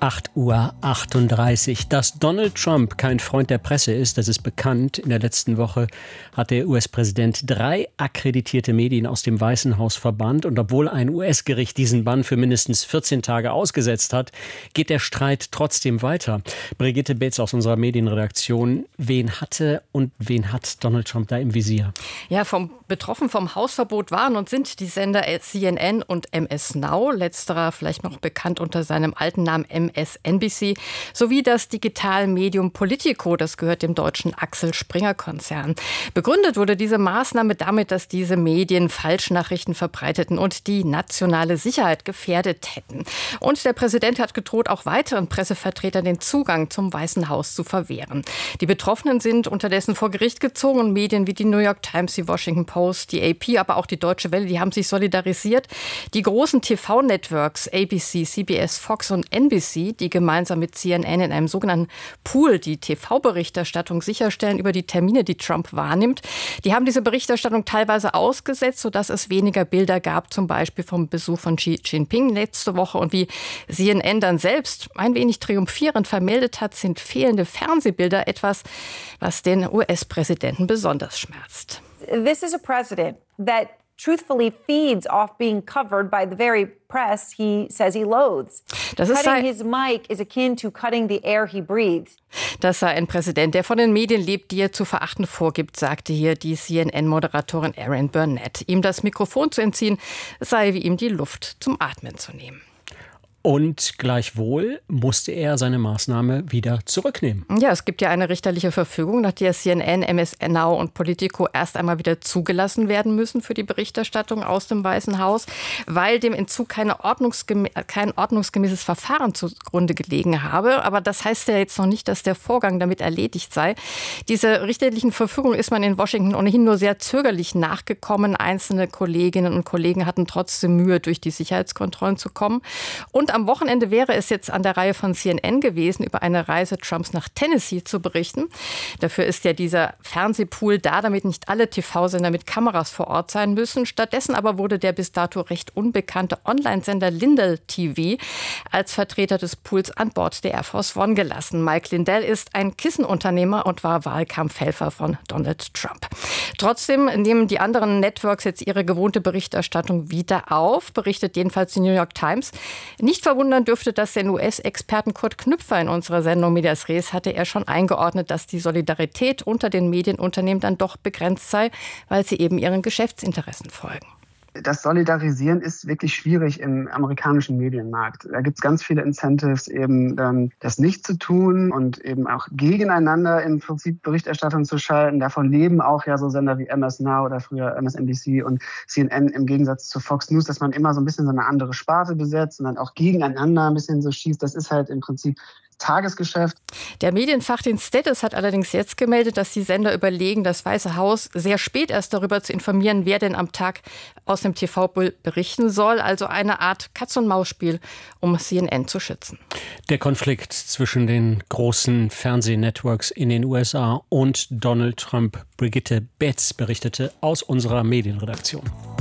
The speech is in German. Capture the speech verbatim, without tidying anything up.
acht Uhr achtunddreißig. Dass Donald Trump kein Freund der Presse ist, das ist bekannt. In der letzten Woche hat der U S-Präsident drei akkreditierte Medien aus dem Weißen Haus verbannt. Und obwohl ein U S-Gericht diesen Bann für mindestens vierzehn Tage ausgesetzt hat, geht der Streit trotzdem weiter. Brigitte Betz aus unserer Medienredaktion. Wen hatte und wen hat Donald Trump da im Visier? Ja, vom, betroffen vom Hausverbot waren und sind die Sender C N N und M S Now. Letzterer vielleicht noch bekannt unter seinem alten Namen M S N B C, sowie das Digitalmedium Politico, das gehört dem deutschen Axel Springer Konzern. Begründet wurde diese Maßnahme damit, dass diese Medien Falschnachrichten verbreiteten und die nationale Sicherheit gefährdet hätten. Und der Präsident hat gedroht, auch weiteren Pressevertretern den Zugang zum Weißen Haus zu verwehren. Die Betroffenen sind unterdessen vor Gericht gezogen und Medien wie die New York Times, die Washington Post, die A P, aber auch die Deutsche Welle, die haben sich solidarisiert. Die großen T V-Networks A B C, C B S, Fox und N B C, die gemeinsam mit C N N in einem sogenannten Pool die T V-Berichterstattung sicherstellen über die Termine, die Trump wahrnimmt, die haben diese Berichterstattung teilweise ausgesetzt, sodass es weniger Bilder gab, zum Beispiel vom Besuch von Xi Jinping letzte Woche. Und wie C N N dann selbst ein wenig triumphierend vermeldet hat, sind fehlende Fernsehbilder etwas, was den U S-Präsidenten besonders schmerzt. This is a president that truthfully feeds off being covered by the very press he says he loathes. Das ist cutting his mic is akin to cutting the air he breathes. Das sei ein Präsident, der von den Medien lebt, die er zu verachten vorgibt, sagte hier die C N N-Moderatorin Erin Burnett. Ihm das Mikrofon zu entziehen, sei wie ihm die Luft zum Atmen zu nehmen. Und gleichwohl musste er seine Maßnahme wieder zurücknehmen. Ja, es gibt ja eine richterliche Verfügung, nach der C N N, M S Now und Politico erst einmal wieder zugelassen werden müssen für die Berichterstattung aus dem Weißen Haus, weil dem Entzug keine ordnungsgemä- kein ordnungsgemäßes Verfahren zugrunde gelegen habe. Aber das heißt ja jetzt noch nicht, dass der Vorgang damit erledigt sei. Dieser richterlichen Verfügung ist man in Washington ohnehin nur sehr zögerlich nachgekommen. Einzelne Kolleginnen und Kollegen hatten trotzdem Mühe, durch die Sicherheitskontrollen zu kommen. Und am Wochenende wäre es jetzt an der Reihe von C N N gewesen, über eine Reise Trumps nach Tennessee zu berichten. Dafür ist ja dieser Fernsehpool da, damit nicht alle T V-Sender mit Kameras vor Ort sein müssen. Stattdessen aber wurde der bis dato recht unbekannte Online-Sender Lindell T V als Vertreter des Pools an Bord der Air Force One gelassen. Mike Lindell ist ein Kissenunternehmer und war Wahlkampfhelfer von Donald Trump. Trotzdem nehmen die anderen Networks jetzt ihre gewohnte Berichterstattung wieder auf, berichtet jedenfalls die New York Times. Nicht verwundern dürfte, dass den U S-Experten Kurt Knüpfer in unserer Sendung Medias Res hatte er schon eingeordnet, dass die Solidarität unter den Medienunternehmen dann doch begrenzt sei, weil sie eben ihren Geschäftsinteressen folgen. Das Solidarisieren ist wirklich schwierig im amerikanischen Medienmarkt. Da gibt es ganz viele Incentives, eben ähm, das nicht zu tun und eben auch gegeneinander im Prinzip Berichterstattung zu schalten. Davon leben auch ja so Sender wie M S Now oder früher M S N B C und C N N im Gegensatz zu Fox News, dass man immer so ein bisschen so eine andere Sparte besetzt und dann auch gegeneinander ein bisschen so schießt. Das ist halt im Prinzip Tagesgeschäft. Der Medienfachdienst Status hat allerdings jetzt gemeldet, dass die Sender überlegen, das Weiße Haus sehr spät erst darüber zu informieren, wer denn am Tag aus dem T V-Pool berichten soll. Also eine Art Katz-und-Maus-Spiel, um C N N zu schützen. Der Konflikt zwischen den großen Fernsehnetworks in den U S A und Donald Trump. Brigitte Betz berichtete aus unserer Medienredaktion.